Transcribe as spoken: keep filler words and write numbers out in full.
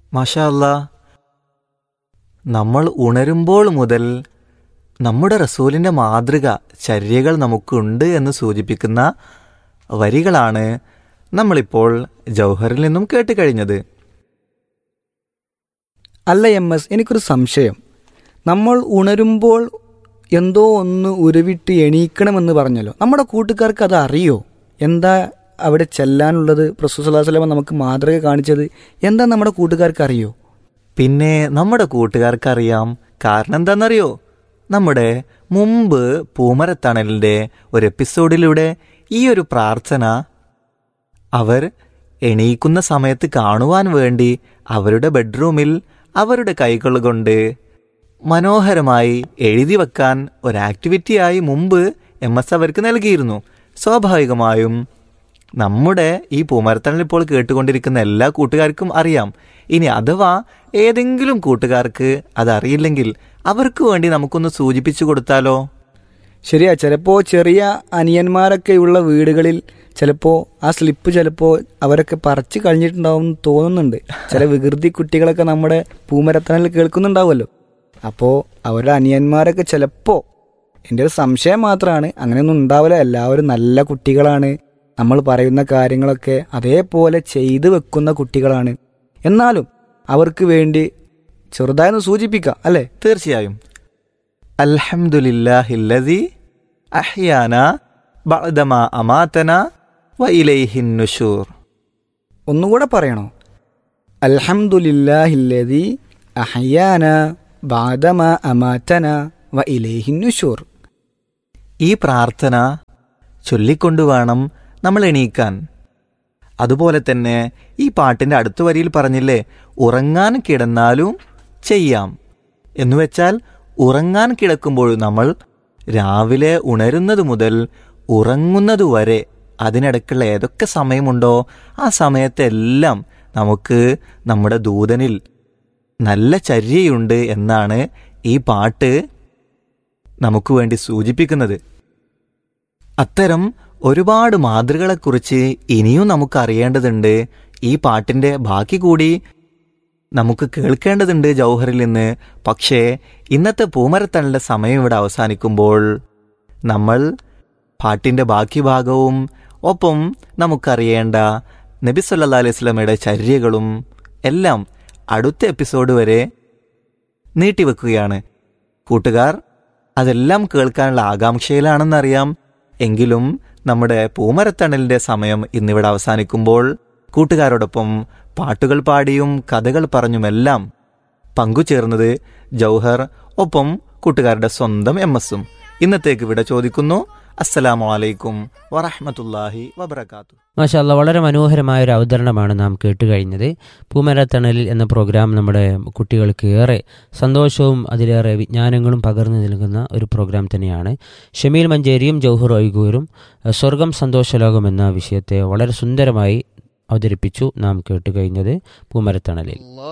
മാഷാ അല്ലാ, നമ്മൾ ഉണരുമ്പോൾ മുതൽ നമ്മുടെ റസൂലിൻ്റെ മാതൃക ചര്യകൾ നമുക്കുണ്ട് എന്ന് സൂചിപ്പിക്കുന്ന വരികളാണ് നമ്മളിപ്പോൾ ജൗഹറിൽ നിന്നും കേട്ട് കഴിഞ്ഞത്. അല്ല എം എസ്, എനിക്കൊരു സംശയം. നമ്മൾ ഉണരുമ്പോൾ എന്തോ ഒന്ന് ഉരുവിട്ട് എണീക്കണമെന്ന് പറഞ്ഞല്ലോ, നമ്മുടെ കൂട്ടുകാർക്ക് അത് അറിയോ? എന്താ അവിടെ ചെല്ലാനുള്ളത്? റസൂൽ സ്വല്ലല്ലാഹു അലൈഹി വസല്ലം നമുക്ക് മാതൃക കാണിച്ചത് എന്താ നമ്മുടെ കൂട്ടുകാർക്ക് അറിയോ? പിന്നെ നമ്മുടെ കൂട്ടുകാർക്കറിയാം. കാരണം എന്താണെന്നറിയോ? നമ്മുടെ മുമ്പ് പൂമരത്തണലിൻ്റെ ഒരു എപ്പിസോഡിലൂടെ ഈ ഒരു പ്രാർത്ഥന അവർ എണീക്കുന്ന സമയത്ത് കാണുവാൻ വേണ്ടി അവരുടെ ബെഡ്റൂമിൽ അവരുടെ കൈകൾ കൊണ്ട് മനോഹരമായി എഴുതി വെക്കാൻ ഒരാക്ടിവിറ്റിയായി മുമ്പ് എം എസ് അവർക്ക് നൽകിയിരുന്നു. സ്വാഭാവികമായും നമ്മുടെ ഈ പൂമരത്തണൽ ഇപ്പോൾ കേട്ടുകൊണ്ടിരിക്കുന്ന എല്ലാ കൂട്ടുകാർക്കും അറിയാം. ഇനി അഥവാ ഏതെങ്കിലും കൂട്ടുകാർക്ക് അതറിയില്ലെങ്കിൽ അവർക്ക് വേണ്ടി നമുക്കൊന്ന് സൂചിപ്പിച്ചു കൊടുത്താലോ? ശരിയാ, ചിലപ്പോൾ ചെറിയ അനിയന്മാരൊക്കെയുള്ള വീടുകളിൽ ചിലപ്പോൾ ആ സ്ലിപ്പ് ചിലപ്പോൾ അവരൊക്കെ പറിച്ച് കഴിഞ്ഞിട്ടുണ്ടാവും എന്ന് തോന്നുന്നുണ്ട്. ചില വികൃതി കുട്ടികളൊക്കെ നമ്മുടെ പൂമരത്തണലിൽ കേൾക്കുന്നുണ്ടാവുമല്ലോ. അപ്പോൾ അവരുടെ അനിയന്മാരൊക്കെ ചിലപ്പോൾ, എൻ്റെ ഒരു സംശയം മാത്രമാണ്, അങ്ങനെയൊന്നും ഉണ്ടാവില്ല. എല്ലാവരും നല്ല കുട്ടികളാണ്, നമ്മൾ പറയുന്ന കാര്യങ്ങളൊക്കെ അതേപോലെ ചെയ്തു വെക്കുന്ന കുട്ടികളാണ്. എന്നാലും അവർക്ക് വേണ്ടി ചെറുതായൊന്ന് സൂചിപ്പിക്കാം അല്ലേ? തീർച്ചയായും. അൽഹംദുലില്ലാഹില്ലദി അഹ്യാനാ ബഅദമാ അമാതനാ വ ഇലൈഹിൻ നുശൂർ. ഒന്നുകൂടെ പറയണോ? അൽഹംദുലില്ലാഹില്ലദി അഹ്യാനാ ബഅദമാ അമാതനാ വ ഇലൈഹിൻ നുശൂർ. ഈ പ്രാർത്ഥന ചൊല്ലിക്കൊണ്ടു വേണം നമ്മൾ എണീക്കാൻ. അതുപോലെ തന്നെ ഈ പാട്ടിൻ്റെ അടുത്ത വരിയിൽ പറഞ്ഞില്ലേ, ഉറങ്ങാൻ കിടന്നാലും ചെയ്യാം. എന്നുവെച്ചാൽ ഉറങ്ങാൻ കിടക്കുമ്പോൾ നമ്മൾ രാവിലെ ഉണരുന്നത് മുതൽ ഉറങ്ങുന്നത് വരെ അതിനിടയ്ക്കുള്ള ഏതൊക്കെ സമയമുണ്ടോ ആ സമയത്തെല്ലാം നമുക്ക് നമ്മുടെ ദൂതനിൽ നല്ല ചര്യയുണ്ട് എന്നാണ് ഈ പാട്ട് നമുക്ക് വേണ്ടി സൂചിപ്പിക്കുന്നത്. അത്തരം ഒരുപാട് മാതൃകളെക്കുറിച്ച് ഇനിയും നമുക്ക് അറിയേണ്ടതുണ്ട്. ഈ പാട്ടിൻ്റെ ബാക്കി കൂടി നമുക്ക് കേൾക്കേണ്ടതുണ്ട് ജൗഹറിൽ നിന്ന്. പക്ഷേ ഇന്നത്തെ പൂമരത്തണലിൻ്റെ സമയം ഇവിടെ അവസാനിക്കുമ്പോൾ നമ്മൾ പാട്ടിൻ്റെ ബാക്കി ഭാഗവും ഒപ്പം നമുക്കറിയേണ്ട നബി സല്ലല്ലാഹു അലൈഹി വസല്ലമയുടെ ചര്യകളും എല്ലാം അടുത്ത എപ്പിസോഡ് വരെ നീട്ടിവെക്കുകയാണ്. കൂട്ടുകാർ അതെല്ലാം കേൾക്കാനുള്ള ആകാംക്ഷയിലാണെന്നറിയാം. എങ്കിലും നമ്മുടെ പൂമരത്തണലിൻ്റെ സമയം ഇന്നിവിടെ അവസാനിക്കുമ്പോൾ കൂട്ടുകാരോടൊപ്പം പാട്ടുകൾ പാടിയും കഥകൾ പറഞ്ഞുമെല്ലാം പങ്കുചേർന്നത് ജൗഹർ, ഒപ്പം കൂട്ടുകാരുടെ സ്വന്തം എം എസും. ഇന്നത്തേക്ക് ഇവിടെ ചോദിക്കുന്നു. അസ്സലാമു അലൈക്കും വറഹ്മത്തുള്ളാഹി വബറകാതുഹു. മാഷാ അല്ലാ, വളരെ മനോഹരമായ ഒരു അവതരണമാണ് നാം കേട്ടുകഴിഞ്ഞത്. പൂമരത്തണലിൽ എന്ന പ്രോഗ്രാം നമ്മുടെ കുട്ടികൾക്ക് ഏറെ സന്തോഷവും അതിലേറെ വിജ്ഞാനങ്ങളും പകർന്നു നൽകുന്ന ഒരു പ്രോഗ്രാം തന്നെയാണ്. ഷമീൽ മഞ്ചേരിയും ജൗഹർ ഒയ്ഗൂരും സ്വർഗം സന്തോഷലോകം എന്ന വിഷയത്തെ വളരെ സുന്ദരമായി അവതരിപ്പിച്ചു നാം കേട്ടുകഴിഞ്ഞത് പൂമരത്തണലിൽ.